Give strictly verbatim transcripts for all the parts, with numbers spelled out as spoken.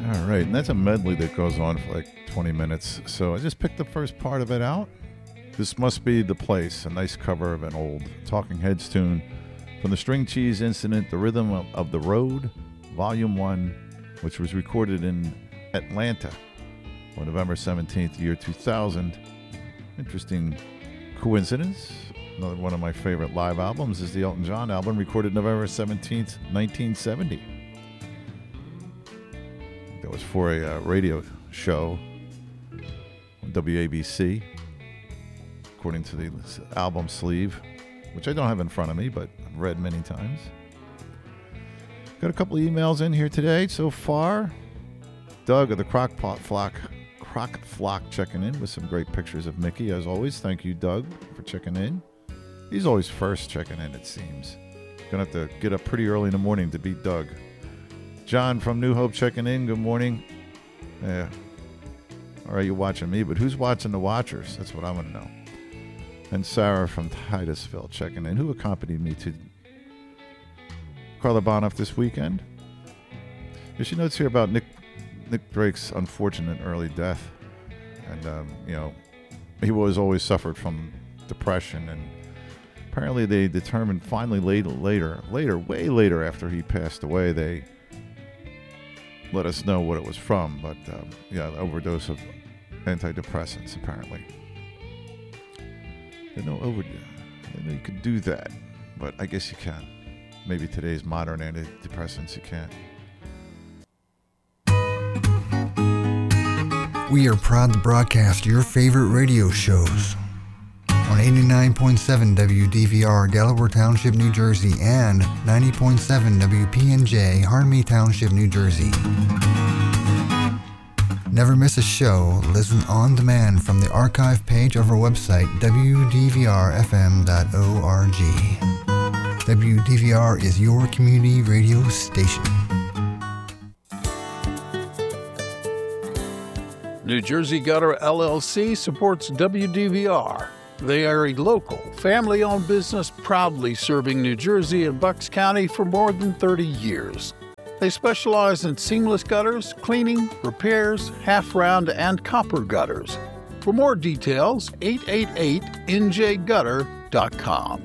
All right, and that's a medley that goes on for like twenty minutes. So I just picked the first part of it out. This Must Be the Place, a nice cover of an old Talking Heads tune from the String Cheese Incident, The Rhythm of, of the Road, Volume one, which was recorded in Atlanta on November seventeenth, year two thousand. Interesting coincidence. Another one of my favorite live albums is the Elton John album, recorded November seventeenth, nineteen seventy. That was for a uh, radio show on W A B C, according to the album sleeve, which I don't have in front of me, but I've read many times. Got a couple of emails in here today so far. Doug of the Crock Pot Flock, Crock Flock checking in with some great pictures of Mickey, as always. Thank you, Doug, for checking in. He's always first checking in, it seems. Gonna have to get up pretty early in the morning to beat Doug. John from New Hope checking in. Good morning. Yeah. All right, you're watching me, but who's watching the watchers? That's what I want to know. And Sarah from Titusville checking in, who accompanied me to Carla Bonoff this weekend. There's she notes here about Nick Nick Drake's unfortunate early death. And, um, you know, he was always suffered from depression, and apparently they determined finally later, later, later, way later after he passed away, they let us know what it was from. But, um, yeah, an overdose of antidepressants, apparently. Didn't know, over, didn't know you could do that, but I guess you can. Maybe today's modern antidepressants, you can't. We are proud to broadcast your favorite radio shows on eighty-nine point seven W D V R, Delaware Township, New Jersey, and ninety point seven W P N J, Harmony Township, New Jersey. Never miss a show. Listen on demand from the archive page of our website, w d v r f m dot org. W D V R is your community radio station. New Jersey Gutter L L C supports W D V R. They are a local, family-owned business proudly serving New Jersey and Bucks County for more than thirty years. They specialize in seamless gutters, cleaning, repairs, half-round, and copper gutters. For more details, eight eight eight N J gutter dot com.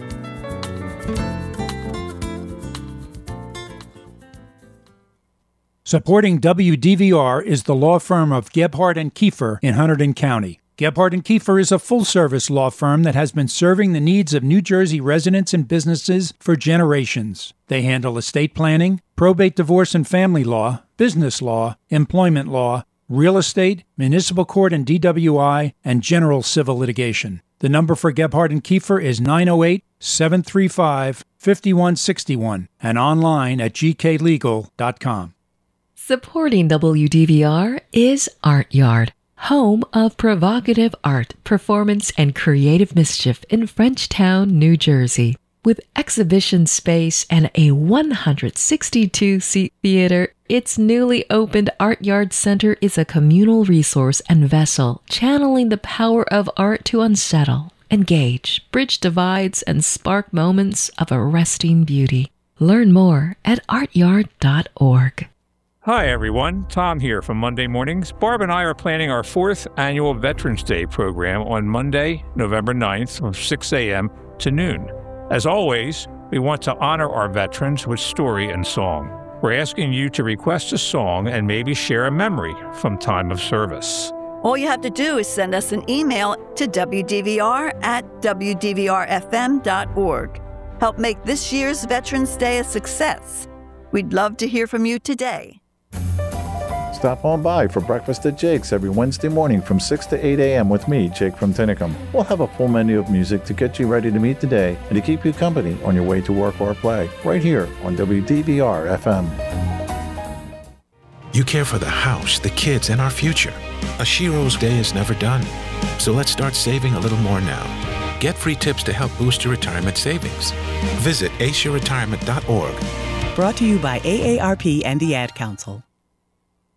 Supporting W D V R is the law firm of Gebhardt and Kiefer in Hunterdon County. Gebhardt and Kiefer is a full-service law firm that has been serving the needs of New Jersey residents and businesses for generations. They handle estate planning, probate, divorce and family law, business law, employment law, real estate, municipal court and D W I, and general civil litigation. The number for Gebhardt and Kiefer is nine oh eight, seven three five, five one six one and online at g k legal dot com. Supporting W D V R is Art Yard, home of provocative art, performance, and creative mischief in Frenchtown, New Jersey. With exhibition space and a one hundred sixty-two seat theater, its newly opened Art Yard Center is a communal resource and vessel channeling the power of art to unsettle, engage, bridge divides, and spark moments of arresting beauty. Learn more at art yard dot org. Hi everyone, Tom here from Monday Mornings. Barb and I are planning our fourth annual Veterans Day program on Monday, November ninth from six a.m. to noon. As always, we want to honor our veterans with story and song. We're asking you to request a song and maybe share a memory from time of service. All you have to do is send us an email to w d v r at w d v r f m dot org. Help make this year's Veterans Day a success. We'd love to hear from you today. Stop on by for breakfast at Jake's every Wednesday morning from six to eight a.m. with me, Jake from Tinicum. We'll have a full menu of music to get you ready to meet the day and to keep you company on your way to work or play, right here on W D V R F M. You care for the house, the kids, and our future. A Shiro's day is never done. So let's start saving a little more now. Get free tips to help boost your retirement savings. Visit ace your retirement dot org. Brought to you by A A R P and the Ad Council.